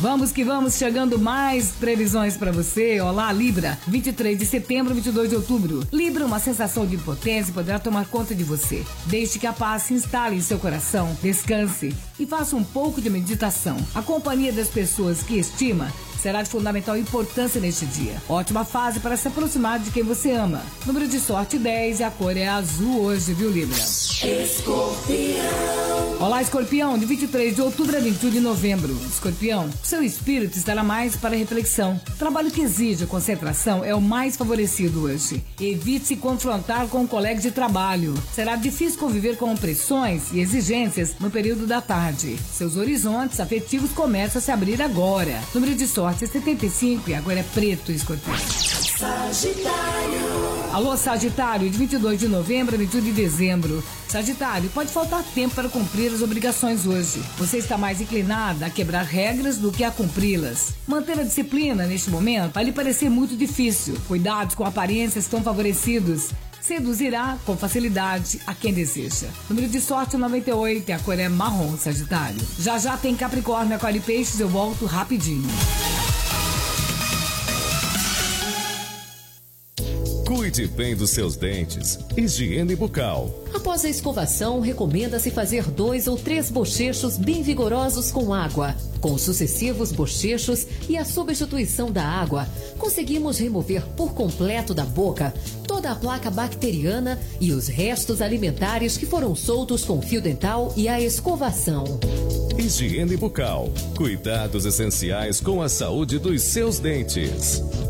Vamos que vamos, chegando mais previsões para você. Olá, Libra, 23 de setembro, 22 de outubro. Libra, uma sensação de impotência poderá tomar conta de você. Deixe que a paz se instale em seu coração, descanse e faça um pouco de meditação. A companhia das pessoas que estima será de fundamental importância neste dia. Ótima fase para se aproximar de quem você ama. Número de sorte 10 e a cor é azul hoje, viu, Libra? Escorpião. Olá, Escorpião, de 23 de outubro a 21 de novembro. Escorpião, seu espírito estará mais para reflexão. Trabalho que exige concentração é o mais favorecido hoje. Evite se confrontar com um colega de trabalho. Será difícil conviver com pressões e exigências no período da tarde. Seus horizontes afetivos começam a se abrir agora. Número de sorte 75 e agora é preto, Escorpião. Sagitário. Alô, Sagitário, de 22 de novembro a 21 de dezembro. Sagitário, pode faltar tempo para cumprir as obrigações hoje. Você está mais inclinada a quebrar regras do que a cumpri-las. Manter a disciplina neste momento vai lhe parecer muito difícil. Cuidados com aparências estão favorecidos. Seduzirá com facilidade a quem deseja. Número de sorte 98 e a cor é marrom, Sagitário. Já já tem Capricórnio, Aquário e Peixes, eu volto rapidinho. Cuide bem dos seus dentes. Higiene bucal. Após a escovação, recomenda-se fazer 2 ou 3 bochechos bem vigorosos com água. Com sucessivos bochechos e a substituição da água, conseguimos remover por completo da boca toda a placa bacteriana e os restos alimentares que foram soltos com o fio dental e a escovação. Higiene bucal. Cuidados essenciais com a saúde dos seus dentes.